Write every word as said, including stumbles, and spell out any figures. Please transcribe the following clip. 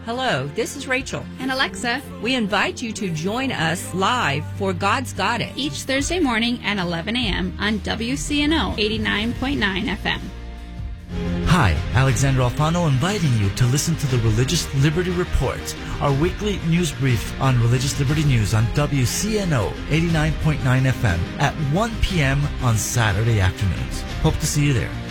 Hello, this is Rachel. And Alexa. We invite you to join us live for God's Got It each Thursday morning at eleven a.m. on W C N O eighty-nine point nine F M. Hi, Alexander Alfano inviting you to listen to the Religious Liberty Report, our weekly news brief on religious liberty news on W C N O eighty-nine point nine F M at one p.m. on Saturday afternoons. Hope to see you there.